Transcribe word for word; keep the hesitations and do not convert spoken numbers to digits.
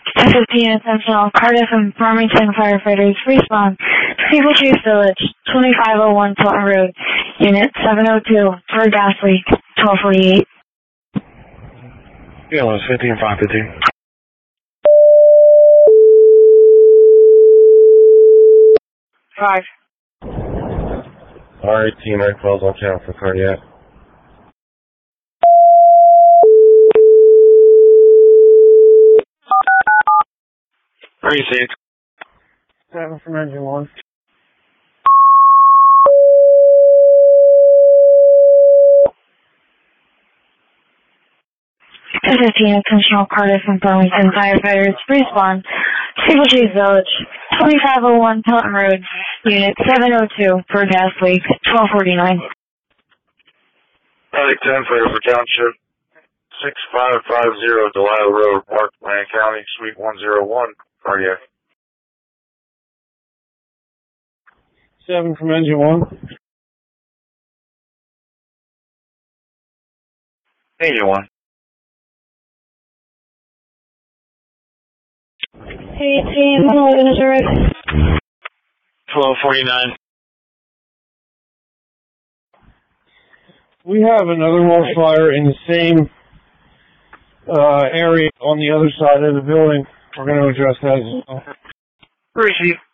ten fifteen Essential, Cardiff and Farmington firefighters respond. Steeple Chase Village, twenty-five oh one Tilton Road, Unit seven oh two, for a gas leak, twelve forty-eight. Yeah, well, it's fifteen five fifteen. Five. Alright, team, I calls on channel for cardiac. Received. Seven from engine one. ten fifteen Essential, Cardiff and Farmington firefighters respond. Steeple Chase Village, twenty-five oh one Tilton Road, Unit seven oh two, for a gas leak, twelve forty-nine. Alright, ten, Fairford Township, six five five zero Delisle Road, Park, Land County, Suite one oh one, cardiac. Seven from engine one. Engine one. Hey, team, hello, Nazareth. twelve forty-nine. We have another horse fire in the same uh, area on the other side of the building. We're going to address that as well. Receive.